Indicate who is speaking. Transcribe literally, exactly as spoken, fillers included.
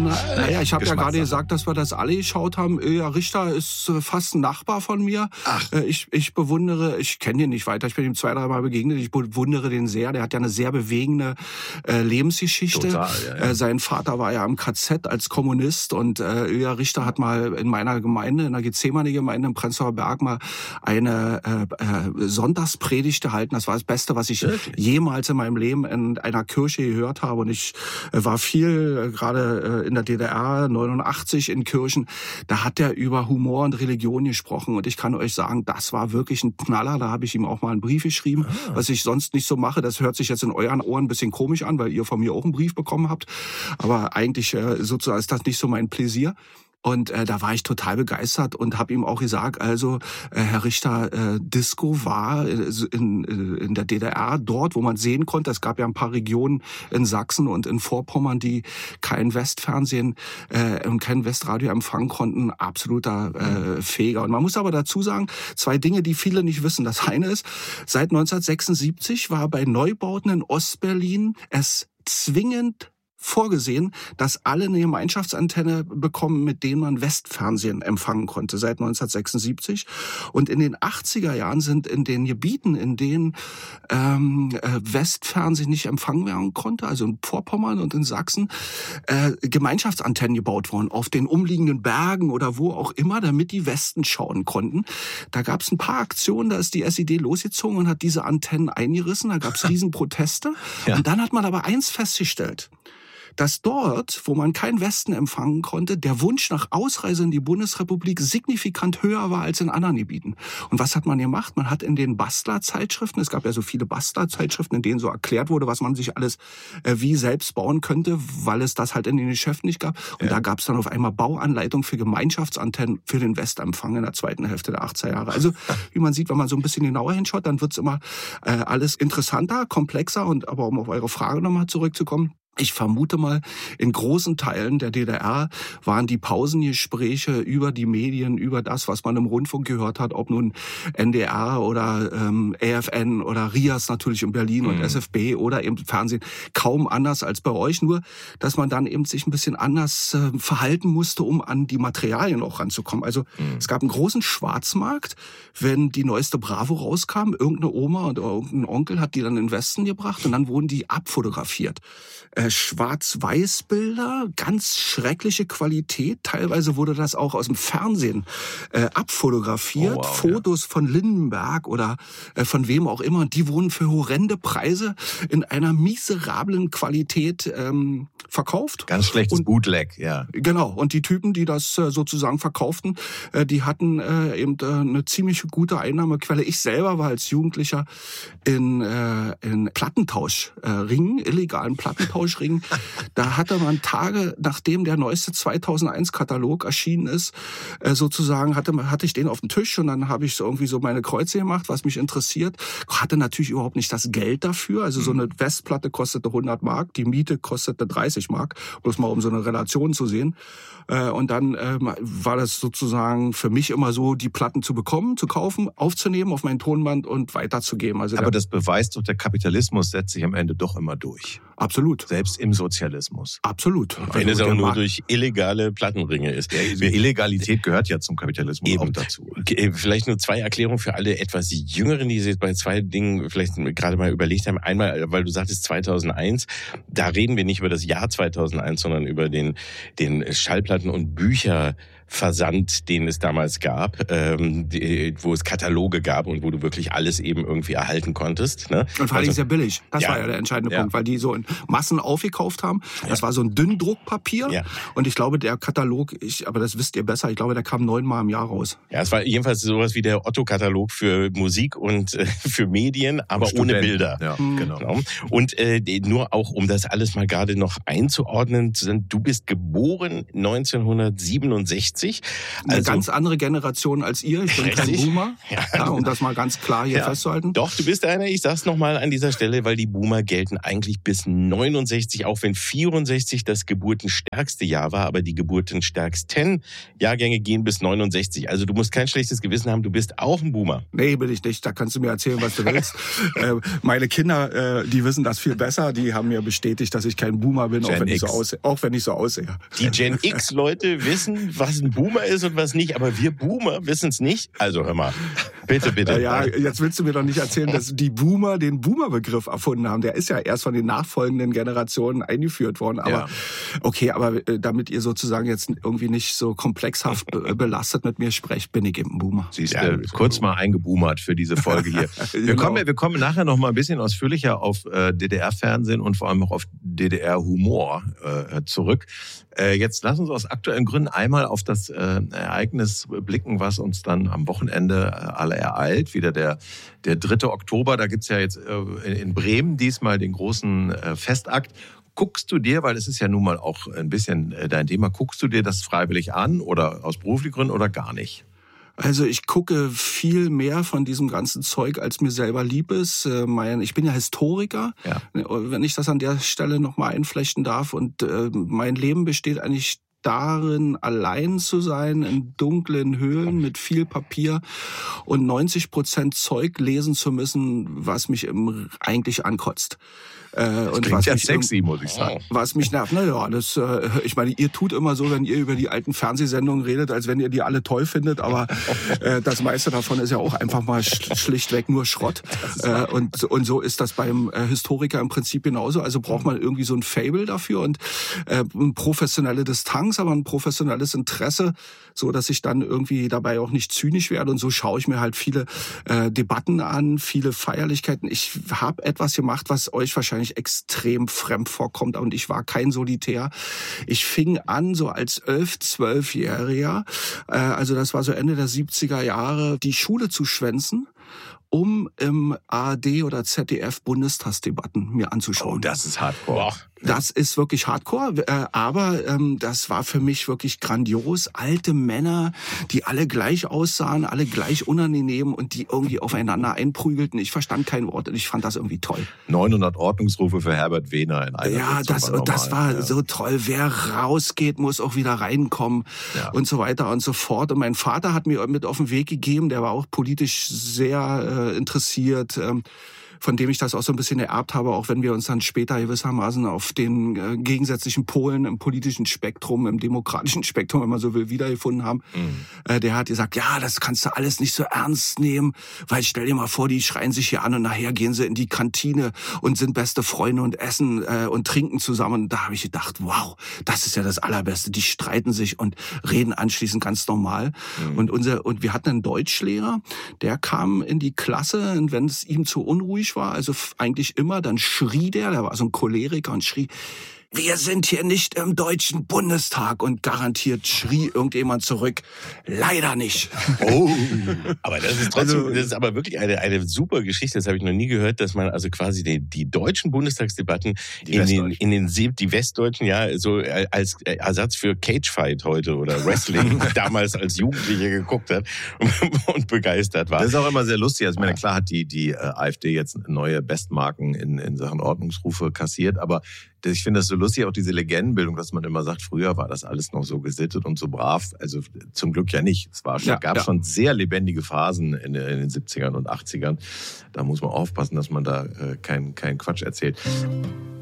Speaker 1: Naja, ich habe ja gerade gesagt, dass wir das alle geschaut haben. Ilja Richter ist fast ein Nachbar von mir.
Speaker 2: Ach.
Speaker 1: Ich, ich bewundere, ich kenne den nicht weiter, ich bin ihm zwei, dreimal begegnet, ich bewundere den sehr. Der hat ja eine sehr bewegende äh, Lebensgeschichte.
Speaker 2: Total, ja, ja.
Speaker 1: Äh, sein Vater war ja im K Z als Kommunist und äh, Ilja Richter hat mal in meiner Gemeinde, in der Gethsemane-Gemeinde im Prenzlauer Berg mal eine äh, äh, Sonntagspredigt gehalten. Das war das Beste, was ich
Speaker 2: Wirklich?
Speaker 1: jemals in meinem Leben in einer Kirche gehört habe. Und ich äh, war viel, äh, gerade äh, in der D D R, neunundachtzig in Kirchen, da hat er über Humor und Religion gesprochen. Und ich kann euch sagen, das war wirklich ein Knaller. Da habe ich ihm auch mal einen Brief geschrieben, ah. was ich sonst nicht so mache. Das hört sich jetzt in euren Ohren ein bisschen komisch an, weil ihr von mir auch einen Brief bekommen habt. Aber eigentlich äh, sozusagen ist das nicht so mein Pläsier. Und äh, da war ich total begeistert und habe ihm auch gesagt, also äh, Herr Richter, äh, Disco war äh, in, äh, in der D D R dort, wo man sehen konnte. Es gab ja ein paar Regionen in Sachsen und in Vorpommern, die kein Westfernsehen äh, und kein Westradio empfangen konnten. Absoluter äh, Feger. Und man muss aber dazu sagen, zwei Dinge, die viele nicht wissen. Das eine ist, seit neunzehnhundertsechsundsiebzig war bei Neubauten in Ostberlin es zwingend vorgesehen, dass alle eine Gemeinschaftsantenne bekommen, mit denen man Westfernsehen empfangen konnte, seit neunzehnhundertsechsundsiebzig. Und in den achtziger Jahren sind in den Gebieten, in denen ähm, Westfernsehen nicht empfangen werden konnte, also in Vorpommern und in Sachsen, äh, Gemeinschaftsantennen gebaut worden, auf den umliegenden Bergen oder wo auch immer, damit die Westen schauen konnten. Da gab es ein paar Aktionen, da ist die S E D losgezogen und hat diese Antennen eingerissen, da gab es Riesenproteste. Ja. Und dann hat man aber eins festgestellt, dass dort, wo man keinen Westen empfangen konnte, der Wunsch nach Ausreise in die Bundesrepublik signifikant höher war als in anderen Gebieten. Und was hat man gemacht? Man hat in den Bastler-Zeitschriften, es gab ja so viele Bastler-Zeitschriften, in denen so erklärt wurde, was man sich alles äh, wie selbst bauen könnte, weil es das halt in den Geschäften nicht gab. Und ja. da gab es dann auf einmal Bauanleitung für Gemeinschaftsantennen für den Westempfang in der zweiten Hälfte der achtziger Jahre. Also wie man sieht, wenn man so ein bisschen genauer hinschaut, dann wird's immer äh, alles interessanter, komplexer. Und aber um auf eure Frage nochmal zurückzukommen, ich vermute mal, in großen Teilen der D D R waren die Pausengespräche über die Medien, über das, was man im Rundfunk gehört hat, ob nun N D R oder ähm, A F N oder R I A S natürlich in Berlin mhm. und S F B oder eben Fernsehen, kaum anders als bei euch. Nur, dass man dann eben sich ein bisschen anders äh, verhalten musste, um an die Materialien auch ranzukommen. Also mhm. es gab einen großen Schwarzmarkt, wenn die neueste Bravo rauskam, irgendeine Oma oder irgendein Onkel hat die dann in den Westen gebracht und dann wurden die abfotografiert. Äh, Schwarz-Weiß-Bilder, ganz schreckliche Qualität. Teilweise wurde das auch aus dem Fernsehen äh, abfotografiert. Oh, wow, Fotos ja. von Lindenberg oder äh, von wem auch immer. Die wurden für horrende Preise in einer miserablen Qualität ähm, verkauft.
Speaker 2: Ganz schlechtes
Speaker 1: und,
Speaker 2: Bootleg, ja.
Speaker 1: Genau. Und die Typen, die das äh, sozusagen verkauften, äh, die hatten äh, eben äh, eine ziemlich gute Einnahmequelle. Ich selber war als Jugendlicher in, äh, in Plattentauschringen, äh, illegalen Plattentauschringen. Da hatte man Tage, nachdem der neueste zweitausendeins-Katalog erschienen ist, äh, sozusagen hatte, hatte ich den auf dem Tisch und dann habe ich so irgendwie so meine Kreuze gemacht, was mich interessiert. Hatte natürlich überhaupt nicht das Geld dafür. Also so eine Westplatte kostete hundert Mark, die Miete kostete dreißig Mark, bloß mal um so eine Relation zu sehen. Äh, und dann äh, war das sozusagen für mich immer so, die Platten zu bekommen, zu kaufen, aufzunehmen auf mein Tonband und weiterzugeben. Also
Speaker 2: aber das beweist doch, der Kapitalismus setzt sich am Ende doch immer durch.
Speaker 1: Absolut.
Speaker 2: Selbst im Sozialismus.
Speaker 1: Absolut.
Speaker 3: Wenn
Speaker 1: also
Speaker 3: es auch nur durch illegale Plattenringe ist.
Speaker 2: Ja, Illegalität gehört ja zum Kapitalismus
Speaker 3: eben
Speaker 2: auch dazu.
Speaker 3: Vielleicht nur zwei Erklärungen für alle etwas Jüngeren, die sich bei zwei Dingen vielleicht gerade mal überlegt haben. Einmal, weil du sagtest zweitausendeins, da reden wir nicht über das Jahr zweitausendeins, sondern über den, den Schallplatten- und Bücherversand, den es damals gab, ähm, die, wo es Kataloge gab und wo du wirklich alles eben irgendwie erhalten konntest. Ne?
Speaker 1: Und vor allem
Speaker 3: also,
Speaker 1: sehr billig. Das
Speaker 3: ja,
Speaker 1: war ja der entscheidende
Speaker 3: ja.
Speaker 1: Punkt, weil die so in Massen aufgekauft haben. Das
Speaker 3: ja.
Speaker 1: war so ein Dünndruckpapier.
Speaker 3: Ja.
Speaker 1: Und ich glaube, der Katalog, ich, aber das wisst ihr besser, ich glaube, der kam neunmal im Jahr raus.
Speaker 3: Ja, es war jedenfalls sowas wie der Otto-Katalog für Musik und äh, für Medien, aber ohne
Speaker 2: Studenten.
Speaker 3: Bilder.
Speaker 2: Ja, mhm. genau.
Speaker 3: Und äh, nur auch, um das alles mal gerade noch einzuordnen, du bist geboren neunzehnhundertsiebenundsechzig neunundsechzig.
Speaker 1: Eine
Speaker 3: Also,
Speaker 1: ganz andere Generation als ihr. Ich bin kein
Speaker 3: Richtig.
Speaker 1: Boomer,
Speaker 3: Ja.
Speaker 1: ja, um das mal ganz klar hier
Speaker 3: Ja.
Speaker 1: festzuhalten.
Speaker 3: Doch, du bist einer. Ich sag's nochmal an dieser Stelle, weil die Boomer gelten eigentlich bis neunundsechzig, auch wenn vierundsechzig das geburtenstärkste Jahr war, aber die geburtenstärksten Jahrgänge gehen bis neunundsechzig. Also du musst kein schlechtes Gewissen haben, du bist auch ein Boomer.
Speaker 1: Nee, bin ich nicht. Da kannst du mir erzählen, was du willst. äh, meine Kinder, äh, die wissen das viel besser. Die haben mir bestätigt, dass ich kein Boomer bin, auch
Speaker 2: Gen
Speaker 1: wenn, ich so
Speaker 2: X.
Speaker 1: aussehe, auch wenn ich so aussehe.
Speaker 3: Die Gen X-Leute wissen, was ein Boomer ist und was nicht, aber wir Boomer wissen es nicht. Also hör mal, bitte, bitte.
Speaker 1: Ja, ja, jetzt willst du mir doch nicht erzählen, dass die Boomer den Boomer-Begriff erfunden haben. Der ist ja erst von den nachfolgenden Generationen eingeführt worden. Aber
Speaker 2: Ja.
Speaker 1: okay, aber äh, damit ihr sozusagen jetzt irgendwie nicht so komplexhaft be- belastet mit mir sprecht, bin ich eben ein Boomer.
Speaker 2: Siehst
Speaker 3: Ja,
Speaker 2: du, kurz mal eingeboomert für diese Folge hier. Wir,
Speaker 1: Genau.
Speaker 2: kommen, wir kommen nachher noch mal ein bisschen ausführlicher auf äh, D D R-Fernsehen und vor allem auch auf D D R-Humor äh, zurück. Äh, jetzt lass uns aus aktuellen Gründen einmal auf das äh, Ereignis blicken, was uns dann am Wochenende äh, alle ereilt. Wieder der, der dritte Oktober, da gibt's ja jetzt äh, in Bremen diesmal den großen äh, Festakt. Guckst du dir, weil es ist ja nun mal auch ein bisschen äh, dein Thema, guckst du dir das freiwillig an oder aus beruflichen Gründen oder gar nicht?
Speaker 1: Also ich gucke viel mehr von diesem ganzen Zeug, als mir selber lieb ist. Äh, Mein, ich bin ja Historiker,
Speaker 2: Ja.
Speaker 1: wenn ich das an der Stelle nochmal einflechten darf. Und äh, mein Leben besteht eigentlich darin, allein zu sein, in dunklen Höhlen mit viel Papier und neunzig Prozent Zeug lesen zu müssen, was mich im, eigentlich ankotzt. Äh,
Speaker 2: Das
Speaker 1: und
Speaker 2: klingt
Speaker 1: was
Speaker 2: ja
Speaker 1: mich
Speaker 2: sexy, muss ich sagen.
Speaker 1: Was mich nervt, naja, das, äh, ich meine, ihr tut immer so, wenn ihr über die alten Fernsehsendungen redet, als wenn ihr die alle toll findet, aber äh, das meiste davon ist ja auch einfach mal sch schlichtweg nur Schrott. Äh, und, und so ist das beim äh, Historiker im Prinzip genauso. Also braucht man irgendwie so ein Fable dafür und äh, eine professionelle Distanz, aber ein professionelles Interesse, so dass ich dann irgendwie dabei auch nicht zynisch werde. Und so schaue ich mir halt viele äh, Debatten an, viele Feierlichkeiten. Ich habe etwas gemacht, was euch wahrscheinlich extrem fremd vorkommt und ich war kein Solitär. Ich fing an so als elf-, zwölfjähriger, äh, also das war so Ende der siebziger Jahre, die Schule zu schwänzen, um im A R D oder Z D F Bundestagsdebatten mir anzuschauen.
Speaker 2: Oh, das ist hardcore.
Speaker 3: Boah.
Speaker 1: Das ist wirklich hardcore, äh, aber ähm, das war für mich wirklich grandios. Alte Männer, die alle gleich aussahen, alle gleich unangenehm und die irgendwie aufeinander einprügelten. Ich verstand kein Wort und ich fand das irgendwie toll.
Speaker 2: neunhundert Ordnungsrufe für Herbert Wehner in einer
Speaker 1: Ja,
Speaker 2: Sitzung
Speaker 1: das,
Speaker 2: war
Speaker 1: und das
Speaker 2: normal.
Speaker 1: war
Speaker 2: Ja.
Speaker 1: so toll. Wer rausgeht, muss auch wieder reinkommen
Speaker 2: Ja.
Speaker 1: und so weiter und so fort. Und mein Vater hat mir mit auf den Weg gegeben, der war auch politisch sehr äh, interessiert. Ähm, von dem ich das auch so ein bisschen ererbt habe, auch wenn wir uns dann später gewissermaßen auf den äh, gegensätzlichen Polen im politischen Spektrum, im demokratischen Spektrum, wenn man so will, wiedergefunden haben.
Speaker 2: Mhm.
Speaker 1: Äh, der hat gesagt, ja, das kannst du alles nicht so ernst nehmen, weil stell dir mal vor, die schreien sich hier an und nachher gehen sie in die Kantine und sind beste Freunde und essen äh, und trinken zusammen. Und da habe ich gedacht, wow, das ist ja das Allerbeste. Die streiten sich und reden anschließend ganz normal.
Speaker 2: Mhm.
Speaker 1: Und unser und wir hatten einen Deutschlehrer, der kam in die Klasse und wenn es ihm zu unruhig war, also eigentlich immer, dann schrie der, der war so ein Choleriker und schrie, wir sind hier nicht im Deutschen Bundestag. Und garantiert schrie irgendjemand zurück, leider nicht.
Speaker 3: Oh, aber das ist trotzdem,
Speaker 1: Also-
Speaker 3: das ist aber wirklich eine, eine super Geschichte. Das habe ich noch nie gehört, dass man also quasi die, die deutschen Bundestagsdebatten
Speaker 2: Die
Speaker 3: in den,
Speaker 2: Westdeutschen.
Speaker 3: in den Sieb- die Westdeutschen, ja, so als Ersatz für Cagefight heute oder Wrestling damals als Jugendlicher geguckt hat und, und begeistert war.
Speaker 2: Das ist auch immer sehr lustig. Also, ich meine, klar hat die, die äh, AfD jetzt neue Bestmarken in, in Sachen Ordnungsrufe kassiert, aber das, ich finde das so lustig, auch diese Legendenbildung, dass man immer sagt, früher war das alles noch so gesittet und so brav. Also zum Glück ja nicht. Es war schon,
Speaker 1: Ja,
Speaker 2: gab
Speaker 1: ja.
Speaker 2: schon sehr lebendige Phasen in, in den siebzigern und achtzigern. Da muss man aufpassen, dass man da äh, keinen kein Quatsch erzählt.